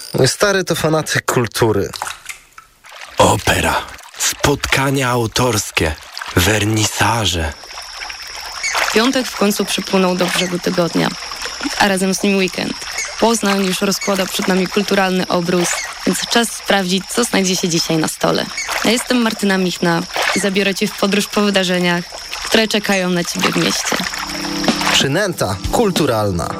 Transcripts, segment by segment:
Stary to fanatyk kultury. Opera, spotkania autorskie, wernisaże. Piątek w końcu przypłynął do brzegu tygodnia, a razem z nim weekend. Poznań już rozkłada przed nami kulturalny obrus, więc czas sprawdzić, co znajdzie się dzisiaj na stole. Ja jestem Martyna Michna i zabiorę Cię w podróż po wydarzeniach, które czekają na Ciebie w mieście. Przynęta kulturalna.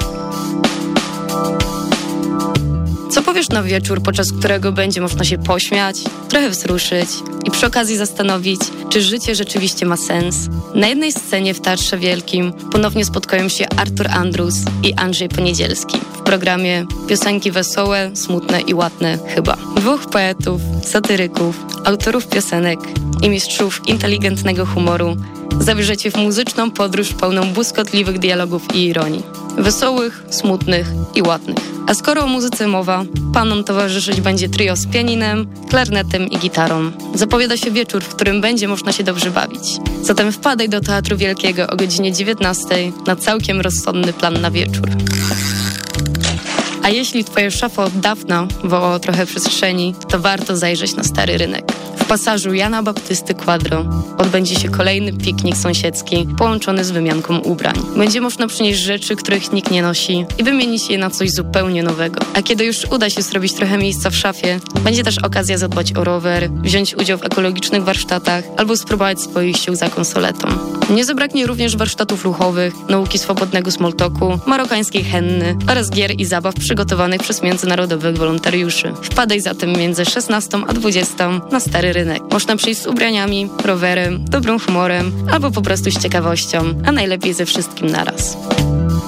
Co powiesz na wieczór, podczas którego będzie można się pośmiać, trochę wzruszyć i przy okazji zastanowić, czy życie rzeczywiście ma sens? Na jednej scenie w Teatrze Wielkim ponownie spotkają się Artur Andrus i Andrzej Poniedzielski w programie Piosenki wesołe, smutne i ładne chyba. Dwóch poetów, satyryków, autorów piosenek i mistrzów inteligentnego humoru zabierzecie w muzyczną podróż pełną błyskotliwych dialogów i ironii. Wesołych, smutnych i ładnych. A skoro o muzyce mowa, panom towarzyszyć będzie trio z pianinem, klarnetem i gitarą. Zapowiada się wieczór, w którym będzie można się dobrze bawić. Zatem wpadaj do Teatru Wielkiego o godzinie 19 na całkiem rozsądny plan na wieczór. A jeśli twoja szafa od dawna wołała trochę przestrzeni, to warto zajrzeć na Stary Rynek. W pasażu Jana Baptysty Quadro odbędzie się kolejny piknik sąsiedzki połączony z wymianką ubrań. Będzie można przynieść rzeczy, których nikt nie nosi i wymienić je na coś zupełnie nowego. A kiedy już uda się zrobić trochę miejsca w szafie, będzie też okazja zadbać o rower, wziąć udział w ekologicznych warsztatach albo spróbować swoich sił za konsoletą. Nie zabraknie również warsztatów ruchowych, nauki swobodnego smalltalku, marokańskiej henny oraz gier i zabaw przygotowanych przez międzynarodowych wolontariuszy. Wpadaj zatem między 16 a 20 na Stary Rynek. Można przyjść z ubraniami, rowerem, dobrym humorem albo po prostu z ciekawością, a najlepiej ze wszystkim naraz.